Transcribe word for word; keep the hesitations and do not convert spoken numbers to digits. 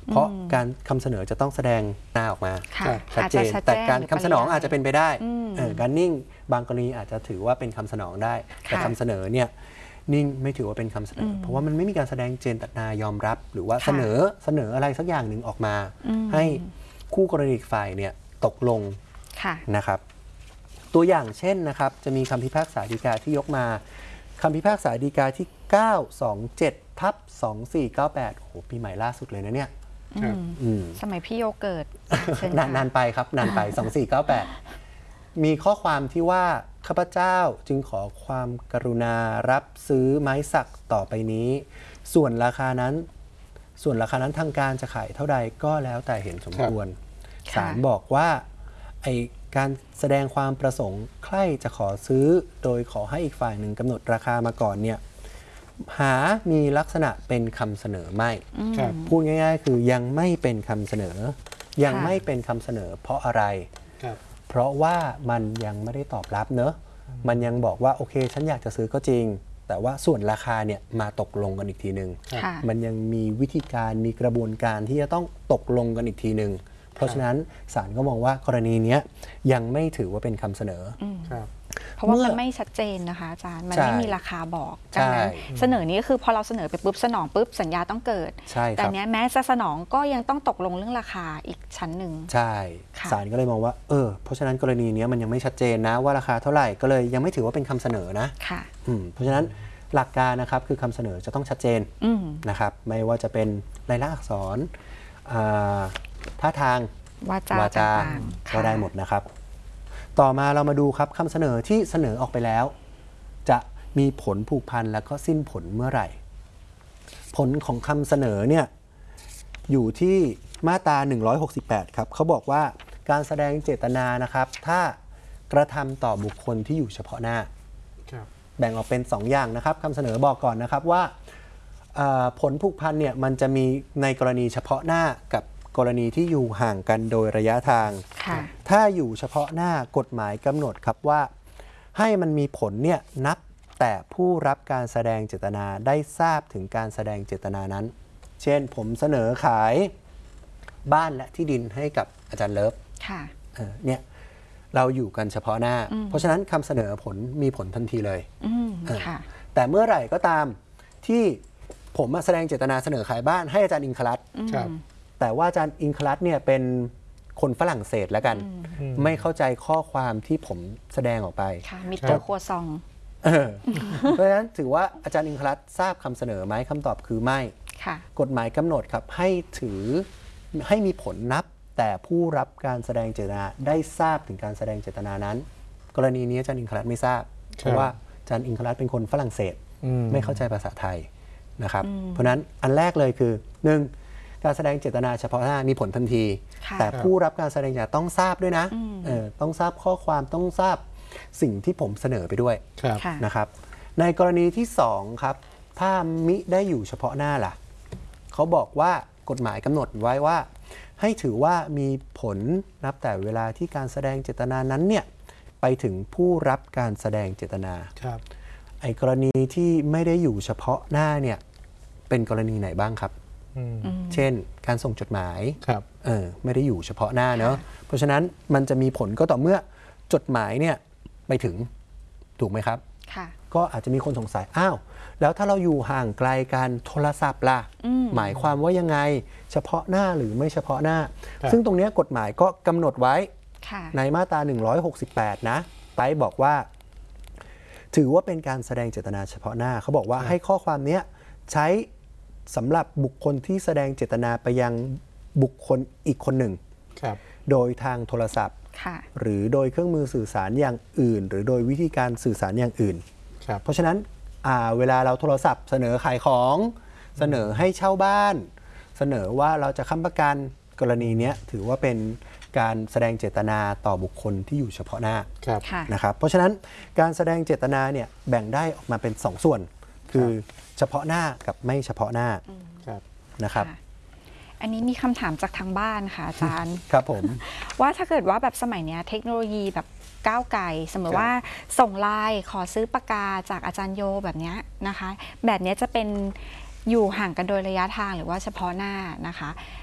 เพราะการคำเสนอจะต้องแสดงหน้าออกมาชัดเจนแต่การคำสนองอาจจะเป็นไปได้การนิ่งบางกรณีอาจจะถือว่าเป็นคำสนองได้แต่คำเสนอเนี่ยนิ่งไม่ถือว่าเป็นคำเสนอเพราะว่ามันไม่มีการแสดงเจตนายอมรับหรือว่าเสนอเสนออะไรสักอย่างหนึ่งออกมาให้คู่กรณีฝ่ายเนี่ยตกลงนะครับตัวอย่างเช่นนะครับจะมีคำพิพากษาฎีกาที่ยกมาคำพิพากษาฎีกาที่เก้าสองเจ็ดทับสองสี่เก้าแปดโอ้โหปีใหม่ล่าสุดเลยนะเนี่ยสมัยพี่โยเกิดนานนานไปครับนานไปสองสี่เก้าแปดมีข้อความที่ว่าข้าพเจ้าจึงขอความกรุณารับซื้อไม้สักต่อไปนี้ส่วนราคานั้นส่วนราคานั้นทางการจะขายเท่าใดก็แล้วแต่เห็นสมควรศาลบอกว่าไอการแสดงความประสงค์ใคร่จะขอซื้อโดยขอให้อีกฝ่ายหนึ่งกำหนดราคามาก่อนเนี่ยหามีลักษณะเป็นคำเสนอไม่พูดง่ายๆคือยังไม่เป็นคำเสนอยังไม่เป็นคำเสนอเพราะอะไรเพราะว่ามันยังไม่ได้ตอบรับเนอะมันยังบอกว่าโอเคฉันอยากจะซื้อก็จริงแต่ว่าส่วนราคาเนี่ยมาตกลงกันอีกทีหนึ่งมันยังมีวิธีการมีกระบวนการที่จะต้องตกลงกันอีกทีหนึ่งเพราะฉะนั้นศาลก็มองว่ากรณีนี้ยังไม่ถือว่าเป็นคำเสนอเพราะว่ามันไม่ชัดเจนนะคะอาจารย์มันไม่มีราคาบอกดังนั้นเสนอนี้ก็คือพอเราเสนอไปปุ๊บสนองปุ๊บสัญญาต้องเกิดแต่เนี้ยแม้จะสนองก็ยังต้องตกลงเรื่องราคาอีกชั้นหนึ่งใช่ศาลก็เลยมองว่าเออเพราะฉะนั้นกรณีนี้มันยังไม่ชัดเจนนะว่าราคาเท่าไหร่ก็เลยยังไม่ถือว่าเป็นคำเสนอนะค่ะเพราะฉะนั้นหลักการนะครับคือคำเสนอจะต้องชัดเจนนะครับไม่ว่าจะเป็นลายลักษณ์อักษรท่าทางวาจาวาก็ได้หมดนะครับต่อมาเรามาดูครับคำเสนอที่เสนอออกไปแล้วจะมีผลผูกพันแล้วก็สิ้นผลเมื่อไหร่ ผลของคำเสนอเนี่ยอยู่ที่มาตราหนึ่งร้อยหกสิบแปดครับเขาบอกว่าการแสดงเจตนานะครับถ้ากระทำต่อบุคคลที่อยู่เฉพาะหน้าแบ่งออกเป็นสองอย่างนะครับคำเสนอบอกก่อนนะครับว่าผลผูกพันเนี่ยมันจะมีในกรณีเฉพาะหน้ากับกรณีที่อยู่ห่างกันโดยระยะทางถ้าอยู่เฉพาะหน้ากฎหมายกำหนดครับว่าให้มันมีผลเนี่ยนับแต่ผู้รับการแสดงเจตนาได้ทราบถึงการแสดงเจตนานั้นเช่นผมเสนอขายบ้านและที่ดินให้กับอาจารย์เลิฟเนี่ยเราอยู่กันเฉพาะหน้าเพราะฉะนั้นคำเสนอผลมีผลทันทีเลยแต่เมื่อไหร่ก็ตามที่ผมมาแสดงเจตนาเสนอขายบ้านให้อาจารย์อิงคลัสแต่ว่าอาจารย์อิงคลัสเนี่ยเป็นคนฝรั่งเศสแล้วกันไม่เข้าใจข้อความที่ผมแสดงออกไปมิสเตอร์ครัวซองเพราะฉะนั้นถือว่าอาจารย์อิงคลัสทราบคำเสนอไหมคำตอบคือไม่กฎหมายกำหนดครับให้ถือให้มีผลนับแต่ผู้รับการแสดงเจตนาได้ทราบถึงการแสดงเจตนานั้นกรณีนี้อาจารย์อิงคลัสไม่ทราบเพราะว่าอาจารย์อิงคลัสเป็นคนฝรั่งเศสไม่เข้าใจภาษาไทยนะครับเพราะนั้นอันแรกเลยคือหนึ่งการแสดงเจตนาเฉพาะหน้ามีผลทันทีแต่ผู้รับการแสดงเจตนาต้องทราบด้วยนะเออต้องทราบข้อความต้องทราบสิ่งที่ผมเสนอไปด้วยนะครับในกรณีที่สองครับถ้ามิได้อยู่เฉพาะหน้าล่ะเขาบอกว่ากฎหมายกำหนดไว้ว่าให้ถือว่ามีผลนับแต่เวลาที่การแสดงเจตนานั้นเนี่ยไปถึงผู้รับการแสดงเจตนาไอ้กรณีที่ไม่ได้อยู่เฉพาะหน้าเนี่ยเป็นกรณีไหนบ้างครับเช่นการส่งจดหมายเออไม่ได้อยู่เฉพาะหน้าเนอะเพราะฉะนั้นมันจะมีผลก็ต่อเมื่อจดหมายเนี่ยไปถึงถูกไหมครับก็อาจจะมีคนสงสัยอ้าวแล้วถ้าเราอยู่ห่างไกลกันโทรศัพท์ล่ะหมายความว่ายังไงเฉพาะหน้าหรือไม่เฉพาะหน้าซึ่งตรงนี้กฎหมายก็กำหนดไว้ในมาตราหนึ่งร้อยหกสิบแปดนะไปบอกว่าถือว่าเป็นการแสดงเจตนาเฉพาะหน้าเขาบอกว่าให้ข้อความนี้ใช้สำหรับบุคคลที่แสดงเจตนาไปยังบุคคลอีกคนหนึ่งโดยทางโทรศัพท์หรือโดยเครื่องมือสื่อสารอย่างอื่นหรือโดยวิธีการสื่อสารอย่างอื่นเพราะฉะนั้นเวลาเราโทรศัพท์เสนอขายของเสนอให้เช่าบ้านเสนอว่าเราจะค้ำประกันกรณีนี้ถือว่าเป็นการแสดงเจตนาต่อบุคคลที่อยู่เฉพาะหน้านะครับเพราะฉะนั้นการแสดงเจตนาเนี่ยแบ่งได้ออกมาเป็นสองส่วนคือเฉพาะหน้ากับไม่เฉพาะหน้านะครับอันนี้มีคำถามจากทางบ้านค่ะอาจารย์ครับผมว่าถ้าเกิดว่าแบบสมัยนี้เทคโนโลยีแบบก้าวไกลสมมติว่าส่งไลน์ขอซื้อปากกาจากอาจารย์โยแบบนี้นะคะแบบนี้จะเป็นอยู่ห่างกันโดยระยะทางหรือว่าเฉพาะหน้านะคะ